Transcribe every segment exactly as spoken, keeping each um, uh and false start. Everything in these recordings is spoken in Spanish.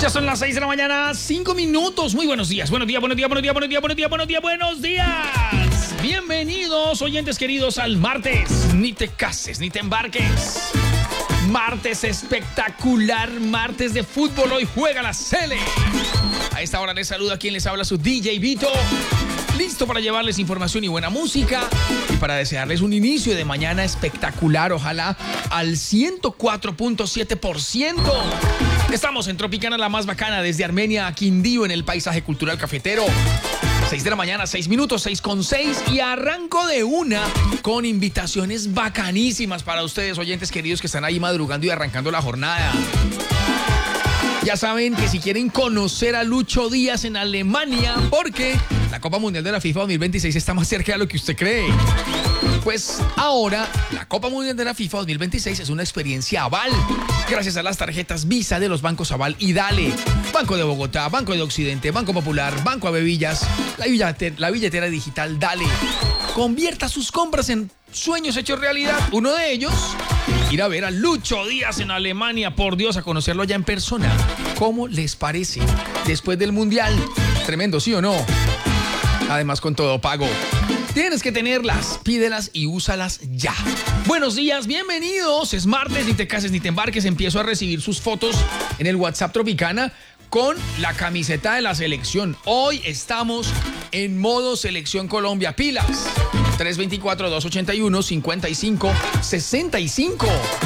Ya son las seis de la mañana, cinco minutos. Muy buenos días, buenos días, buenos días, buenos días, buenos días, buenos días, buenos días, buenos días. Bienvenidos, oyentes queridos, al martes. Ni te cases, ni te embarques. Martes espectacular, martes de fútbol. Hoy juega la Sele. A esta hora les saluda quien les habla, su D J Vito. Listo para llevarles información y buena música y para desearles un inicio de mañana espectacular, ojalá al ciento cuatro punto siete por ciento. Estamos en Tropicana, la más bacana, desde Armenia a Quindío, en el paisaje cultural cafetero. seis de la mañana, seis minutos, seis con seis, y arranco de una con invitaciones bacanísimas para ustedes, oyentes queridos, que están ahí madrugando y arrancando la jornada. Ya saben que si quieren conocer a Lucho Díaz en Alemania, porque la Copa Mundial de la FIFA dos mil veintiséis está más cerca de lo que usted cree. Pues ahora la Copa Mundial de la FIFA dos mil veintiséis es una experiencia Aval, gracias a las tarjetas Visa de los bancos Aval y Dale. Banco de Bogotá, Banco de Occidente, Banco Popular, Banco Avevillas, la billetera, la billetera digital Dale. Convierta sus compras en sueños hechos realidad. Uno de ellos, ir a ver a Lucho Díaz en Alemania, por Dios, a conocerlo ya en persona. ¿Cómo les parece? Después del Mundial, tremendo, ¿sí o no? Además, con todo pago. Tienes que tenerlas, pídelas y úsalas ya. Buenos días, bienvenidos. Es martes, ni te cases ni te embarques. Empiezo a recibir sus fotos en el WhatsApp Tropicana con la camiseta de la selección. Hoy estamos en modo Selección Colombia. Pilas. tres dos cuatro, dos ocho uno, cinco cinco seis cinco.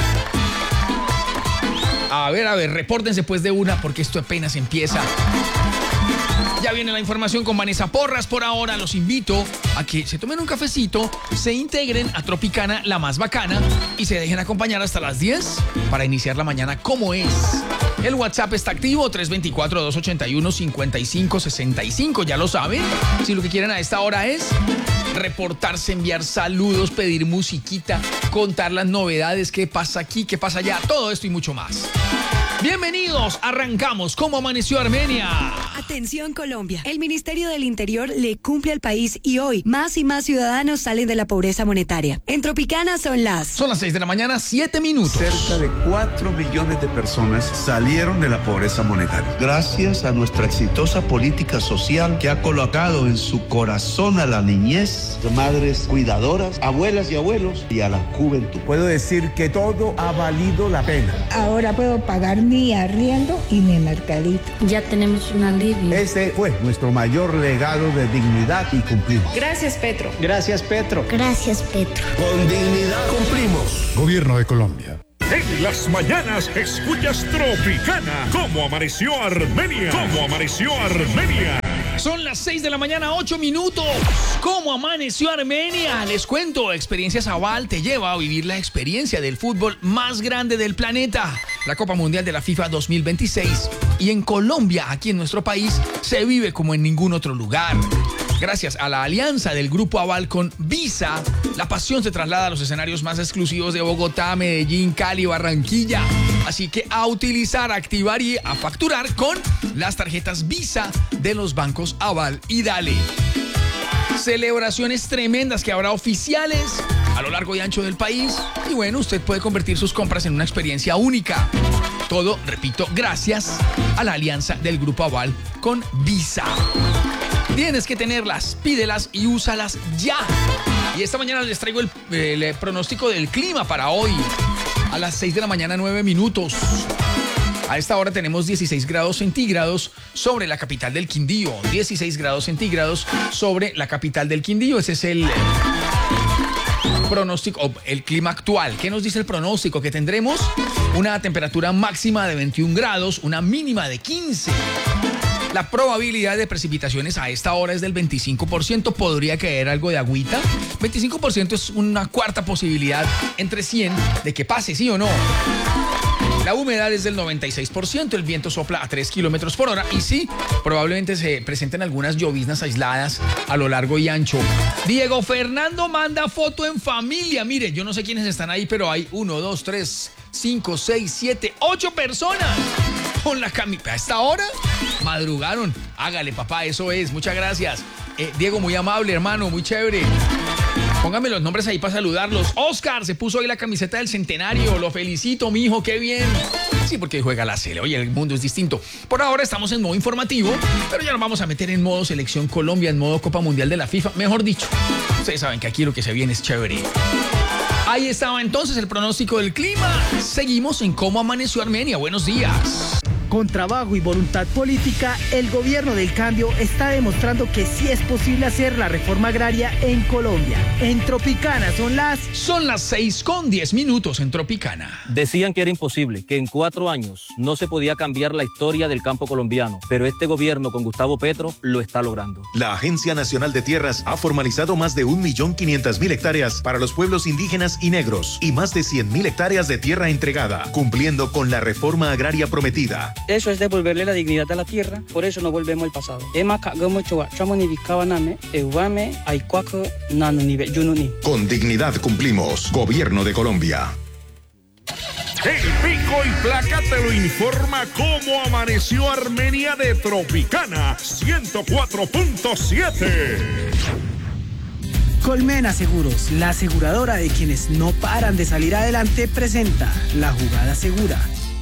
A ver, a ver, repórtense pues de una, porque esto apenas empieza. Ya viene la información con Vanessa Porras. Por ahora los invito a que se tomen un cafecito, se integren a Tropicana, la más bacana, y se dejen acompañar hasta las diez para iniciar la mañana como es. El WhatsApp está activo, tres dos cuatro, dos ocho uno, cinco cinco seis cinco. Ya lo saben. Si lo que quieren a esta hora es reportarse, enviar saludos, pedir musiquita, contar las novedades, qué pasa aquí, qué pasa allá, todo esto y mucho más. Bienvenidos, arrancamos. ¿Cómo amaneció Armenia? Atención Colombia, el Ministerio del Interior le cumple al país y hoy más y más ciudadanos salen de la pobreza monetaria. En Tropicana son las... Son las seis de la mañana, siete minutos. Cerca de cuatro millones de personas salieron de la pobreza monetaria. Gracias a nuestra exitosa política social que ha colocado en su corazón a la niñez, madres cuidadoras, abuelas y abuelos y a la juventud. Puedo decir que todo ha valido la pena. Ahora puedo pagar mi arriendo y mi mercadito. Ya tenemos un alivio. Este fue nuestro mayor legado de dignidad y cumplimos. Gracias, Petro. Gracias, Petro. Gracias, Petro. Con dignidad cumplimos. Gobierno de Colombia. En las mañanas escuchas Tropicana. ¿Cómo amaneció Armenia? ¿Cómo amaneció Armenia? Son las seis de la mañana, ocho minutos. ¿Cómo amaneció Armenia? Les cuento, Experiencias Aval te lleva a vivir la experiencia del fútbol más grande del planeta, la Copa Mundial de la FIFA dos mil veintiséis. Y en Colombia, aquí en nuestro país, se vive como en ningún otro lugar. Gracias a la alianza del Grupo Aval con Visa, la pasión se traslada a los escenarios más exclusivos de Bogotá, Medellín, Cali, Barranquilla. Así que a utilizar, a activar y a facturar con las tarjetas Visa de los bancos Aval y Dale. Celebraciones tremendas que habrá oficiales a lo largo y ancho del país. Y bueno, usted puede convertir sus compras en una experiencia única. Todo, repito, gracias a la alianza del Grupo Aval con Visa. Tienes que tenerlas, pídelas y úsalas ya. Y esta mañana les traigo el, el pronóstico del clima para hoy. A las seis de la mañana, nueve minutos. A esta hora tenemos dieciséis grados centígrados sobre la capital del Quindío. dieciséis grados centígrados sobre la capital del Quindío. Ese es el pronóstico, el clima actual. ¿Qué nos dice el pronóstico? Que tendremos una temperatura máxima de veintiún grados, una mínima de quince. La probabilidad de precipitaciones a esta hora es del veinticinco por ciento. Podría caer algo de agüita. veinticinco por ciento es una cuarta posibilidad entre cien de que pase, ¿sí o no? La humedad es del noventa y seis por ciento. El viento sopla a tres kilómetros por hora. Y sí, probablemente se presenten algunas lloviznas aisladas a lo largo y ancho. Diego Fernando manda foto en familia. Mire, yo no sé quiénes están ahí, pero hay uno, dos, tres, cinco, seis, siete, ocho personas con la camisa. A esta hora madrugaron. Hágale, papá, eso es. Muchas gracias. Eh, Diego, muy amable, hermano, muy chévere. Póngame los nombres ahí para saludarlos. Oscar se puso hoy la camiseta del centenario. Lo felicito, mijo, qué bien. Sí, porque juega la Sele. Oye, el mundo es distinto. Por ahora estamos en modo informativo, pero ya nos vamos a meter en modo Selección Colombia, en modo Copa Mundial de la FIFA. Mejor dicho, ustedes saben que aquí lo que se viene es chévere. Ahí estaba entonces el pronóstico del clima. Seguimos en Cómo Amaneció Armenia. Buenos días. Con trabajo y voluntad política, el gobierno del cambio está demostrando que sí es posible hacer la reforma agraria en Colombia. En Tropicana son las... Son las seis con diez minutos en Tropicana. Decían que era imposible, que en cuatro años no se podía cambiar la historia del campo colombiano, pero este gobierno con Gustavo Petro lo está logrando. La Agencia Nacional de Tierras ha formalizado más de un millón quinientas mil hectáreas para los pueblos indígenas y negros y más de cien mil hectáreas de tierra entregada, cumpliendo con la reforma agraria prometida. Eso es devolverle la dignidad a la tierra, por eso no volvemos al pasado. Con dignidad cumplimos. Gobierno de Colombia. El Pico y Placa te lo informa cómo amaneció Armenia de Tropicana ciento cuatro punto siete. Colmena Seguros, la aseguradora de quienes no paran de salir adelante, presenta La Jugada Segura.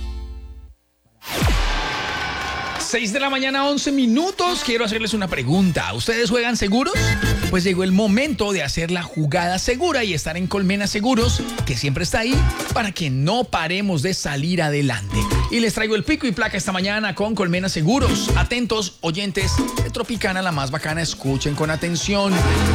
seis de la mañana, once minutos. Quiero hacerles una pregunta. ¿Ustedes juegan seguros? Pues llegó el momento de hacer la jugada segura y estar en Colmena Seguros, que siempre está ahí para que no paremos de salir adelante. Y les traigo el pico y placa esta mañana con Colmena Seguros. Atentos, oyentes de Tropicana, la más bacana, escuchen con atención.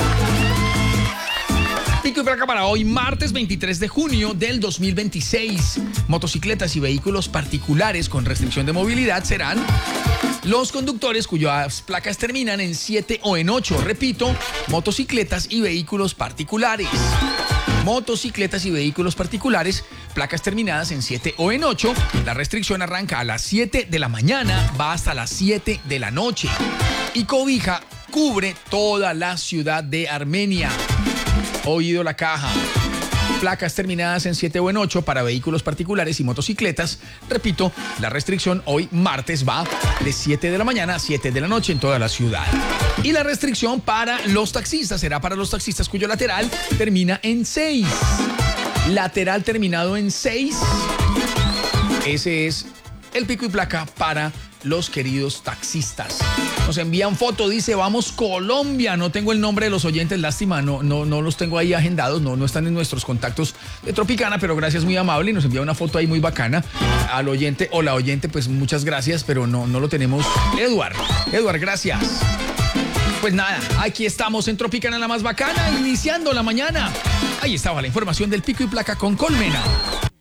Pico y placa para hoy, martes veintitrés de junio del dos mil veintiséis. Motocicletas y vehículos particulares con restricción de movilidad serán los conductores cuyas placas terminan en siete o en ocho. Repito, motocicletas y vehículos particulares. Motocicletas y vehículos particulares, placas terminadas en siete o en ocho. La restricción arranca a las siete de la mañana, va hasta las siete de la noche. Y cobija, cubre toda la ciudad de Armenia. Oído la caja. Placas terminadas en siete o en ocho para vehículos particulares y motocicletas. Repito, la restricción hoy martes va de siete de la mañana a siete de la noche en toda la ciudad. Y la restricción para los taxistas será para los taxistas cuyo lateral termina en seis. Lateral terminado en seis. Ese es el pico y placa para los queridos taxistas. Nos envían foto, dice, vamos Colombia. No tengo el nombre de los oyentes, lástima, no, no, no los tengo ahí agendados, no, no están en nuestros contactos de Tropicana, pero gracias, muy amable, y nos envía una foto ahí muy bacana. Al oyente o la oyente, pues muchas gracias, pero no, no lo tenemos. Eduard, Eduard, gracias. Pues nada, aquí estamos en Tropicana, la más bacana, iniciando la mañana. Ahí estaba la información del pico y placa con Colmena.